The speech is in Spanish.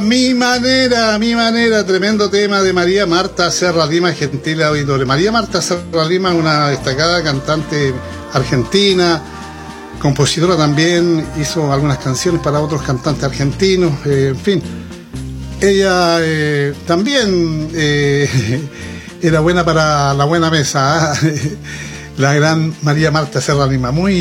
Mi manera, tremendo tema de María Marta Serra Lima, gentil auditores. María Marta Serra Lima es una destacada cantante argentina, compositora también, hizo algunas canciones para otros cantantes argentinos, en fin. Ella también era buena para la buena mesa, ¿eh? La gran María Marta Serra Lima, muy